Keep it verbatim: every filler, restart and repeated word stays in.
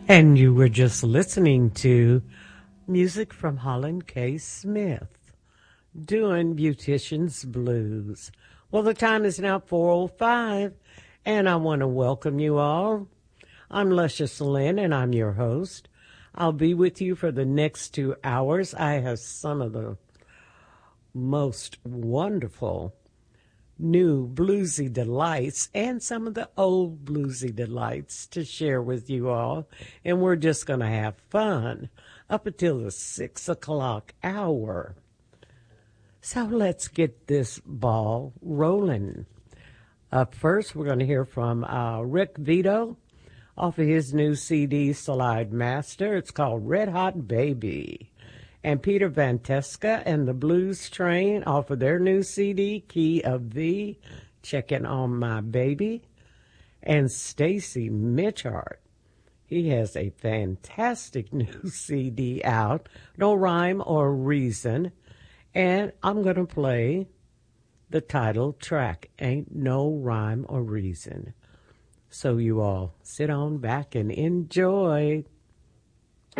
And you were just listening to music from Holland K. Smith doing Beautician's Blues. Well, the time is now four oh five, and I want to welcome you all. I'm Luscious Lynn, and I'm your host. I'll be with you for the next two hours. I have some of the most wonderful new bluesy delights and some of the old bluesy delights to share with you all. And we're just going to have fun up until the six o'clock hour. So let's get this ball rolling. Up first, we're going to hear from uh, Rick Vito off of his new C D, Slide Master. It's called Red Hot Baby. And Peter Van Teska and the Blues Train off of their new C D, Key of V, Checking on My Baby. And Stacy Mitchart, he has a fantastic new C D out, No Rhyme or Reason. And I'm going to play the title track, Ain't No Rhyme or Reason. So you all sit on back and enjoy.